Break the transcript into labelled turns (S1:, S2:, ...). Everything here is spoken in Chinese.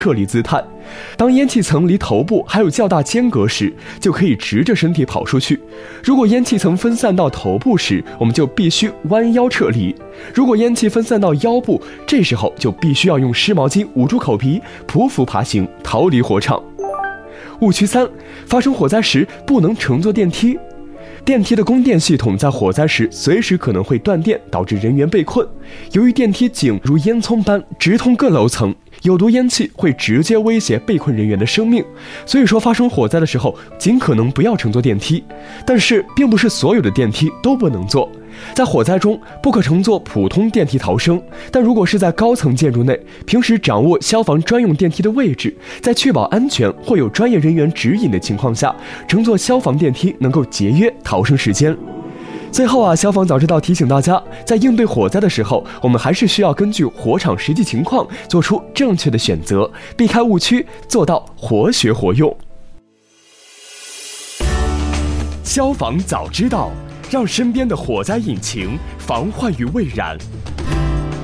S1: 撤离姿态。当烟气层离头部还有较大间隔时，就可以直着身体跑出去。如果烟气层分散到头部时，我们就必须弯腰撤离。如果烟气分散到腰部，这时候就必须要用湿毛巾捂住口鼻，匍匐爬行，逃离火场。误区3：发生火灾时不能乘坐电梯。电梯的供电系统在火灾时随时可能会断电，导致人员被困。由于电梯井如烟囱般直通各楼层，有毒烟气会直接威胁被困人员的生命，所以说发生火灾的时候尽可能不要乘坐电梯。但是并不是所有的电梯都不能坐，在火灾中不可乘坐普通电梯逃生，但如果是在高层建筑内，平时掌握消防专用电梯的位置，在确保安全或有专业人员指引的情况下，乘坐消防电梯能够节约逃生时间。最后消防早知道提醒大家，在应对火灾的时候，我们还是需要根据火场实际情况做出正确的选择，避开误区，做到活学活用。消防早知道，让身边的火灾引擎防患于未然。